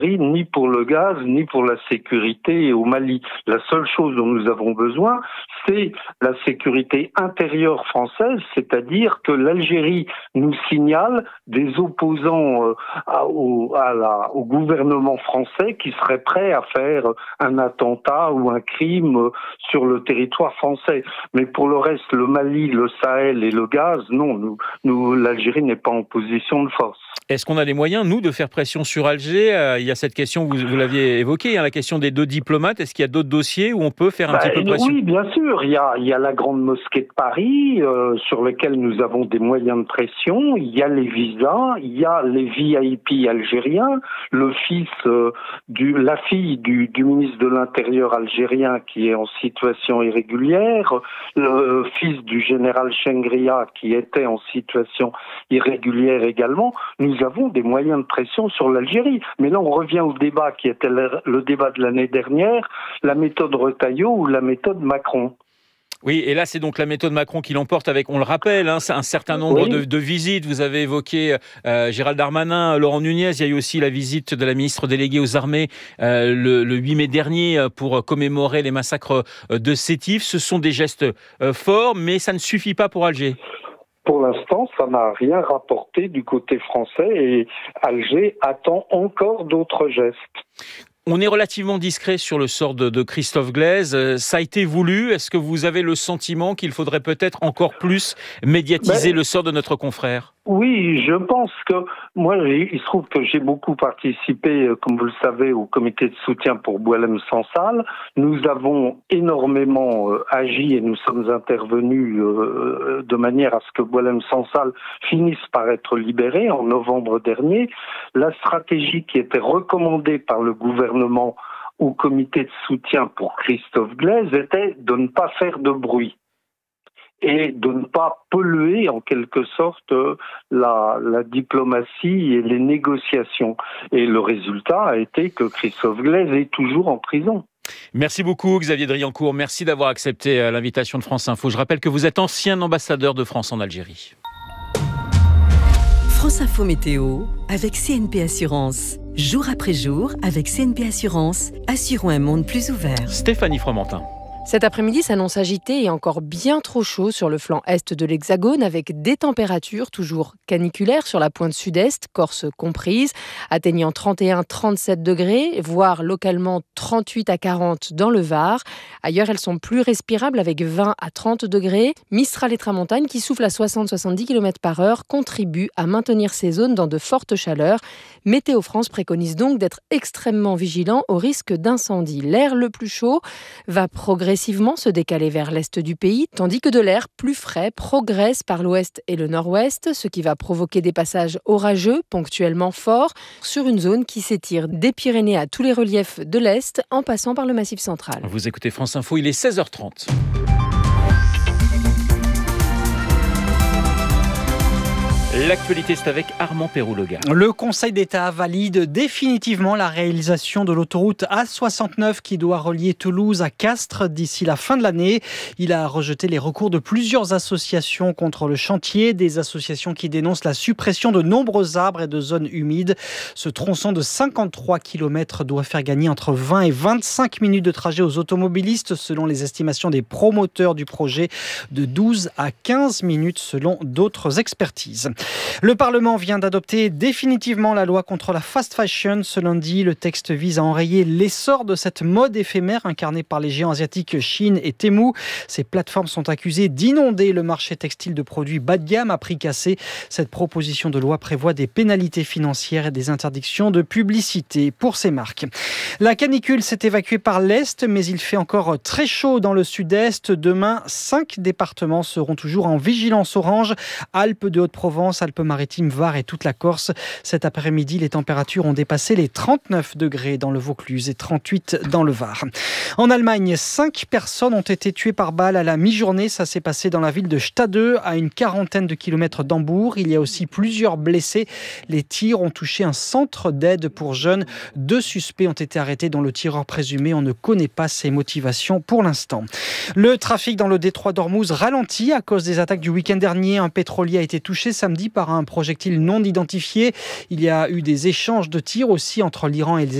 ni pour le gaz, ni pour la sécurité au Mali. La seule chose dont nous avons besoin, c'est la sécurité intérieure française, c'est-à-dire que l'Algérie nous signale des opposants au gouvernement français qui seraient prêts à faire un attentat ou un crime sur le territoire français. Mais pour le reste, le Mali, le Sahel et le gaz, non, l'Algérie n'est pas en position de force. Est-ce qu'on a les moyens, nous, de faire pression sur Alger ? Il y a cette question, vous l'aviez évoquée, la question des 2 diplomates. Est-ce qu'il y a d'autres dossiers où on peut faire un petit peu pression ? Oui, bien sûr. Il y a la Grande Mosquée de Paris, sur laquelle nous avons des moyens de pression. Il y a les visas, il y a les VIP algériens, la fille du ministre de l'Intérieur algérien qui est en situation irrégulière, le fils du général Chengria qui était en situation irrégulière également. Nous avons des moyens de pression sur l'Algérie. Mais là, on revient au débat qui était le débat de l'année dernière, la méthode Retailleau ou la méthode Macron. Oui, et là, c'est donc la méthode Macron qui l'emporte avec, on le rappelle, un certain nombre de visites. Vous avez évoqué Gérald Darmanin, Laurent Nunez. Il y a eu aussi la visite de la ministre déléguée aux armées le 8 mai dernier pour commémorer les massacres de Sétif. Ce sont des gestes forts, mais ça ne suffit pas pour Alger. Pour l'instant, ça n'a rien rapporté du côté français et Alger attend encore d'autres gestes. On est relativement discret sur le sort de Christophe Glaise. Ça a été voulu. Est-ce que vous avez le sentiment qu'il faudrait peut-être encore plus médiatiser le sort de notre confrère ? Oui, je pense que moi, il se trouve que j'ai beaucoup participé, comme vous le savez, au comité de soutien pour Boualem Sansal. Nous avons énormément agi et nous sommes intervenus de manière à ce que Boualem Sansal finisse par être libéré en novembre dernier. La stratégie qui était recommandée par le gouvernement au comité de soutien pour Christophe Glaise était de ne pas faire de bruit et de ne pas polluer en quelque sorte la diplomatie et les négociations. Et le résultat a été que Christophe Glaise est toujours en prison. Merci beaucoup Xavier Driancourt, merci d'avoir accepté l'invitation de France Info. Je rappelle que vous êtes ancien ambassadeur de France en Algérie. France Info Météo avec CNP Assurance. Jour après jour, avec CNP Assurance, assurons un monde plus ouvert. Stéphanie Fromentin. Cet après-midi s'annonce agité et encore bien trop chaud sur le flanc est de l'Hexagone avec des températures toujours caniculaires sur la pointe sud-est, Corse comprise, atteignant 31-37 degrés, voire localement 38 à 40 dans le Var. Ailleurs, elles sont plus respirables avec 20 à 30 degrés. Mistral et tramontane qui soufflent à 60-70 km/h contribuent à maintenir ces zones dans de fortes chaleurs. Météo France préconise donc d'être extrêmement vigilant au risque d'incendie. L'air le plus chaud va progressivement se décaler vers l'est du pays, tandis que de l'air plus frais progresse par l'ouest et le nord-ouest, ce qui va provoquer des passages orageux, ponctuellement forts, sur une zone qui s'étire des Pyrénées à tous les reliefs de l'est, en passant par le Massif central. Vous écoutez France Info, il est 16h30. L'actualité, c'est avec Armand Péroux-Lega. Le Conseil d'État valide définitivement la réalisation de l'autoroute A69 qui doit relier Toulouse à Castres d'ici la fin de l'année. Il a rejeté les recours de plusieurs associations contre le chantier, des associations qui dénoncent la suppression de nombreux arbres et de zones humides. Ce tronçon de 53 km doit faire gagner entre 20 et 25 minutes de trajet aux automobilistes, selon les estimations des promoteurs du projet, de 12 à 15 minutes selon d'autres expertises. Le Parlement vient d'adopter définitivement la loi contre la fast fashion. Ce lundi, le texte vise à enrayer l'essor de cette mode éphémère incarnée par les géants asiatiques Shein et Temu. Ces plateformes sont accusées d'inonder le marché textile de produits bas de gamme à prix cassé. Cette proposition de loi prévoit des pénalités financières et des interdictions de publicité pour ces marques. La canicule s'est évacuée par l'Est, mais il fait encore très chaud dans le Sud-Est. Demain, 5 départements seront toujours en vigilance orange. Alpes de Haute-Provence, Alpes-Maritimes, Var et toute la Corse. Cet après-midi, les températures ont dépassé les 39 degrés dans le Vaucluse et 38 dans le Var. En Allemagne, 5 personnes ont été tuées par balle à la mi-journée. Ça s'est passé dans la ville de Stade, à une quarantaine de kilomètres d'Hambourg. Il y a aussi plusieurs blessés. Les tirs ont touché un centre d'aide pour jeunes. 2 suspects ont été arrêtés, dont le tireur présumé. On ne connaît pas ses motivations pour l'instant. Le trafic dans le détroit d'Ormuz ralentit à cause des attaques du week-end dernier. Un pétrolier a été touché samedi vendredi par un projectile non identifié. Il y a eu des échanges de tirs aussi entre l'Iran et les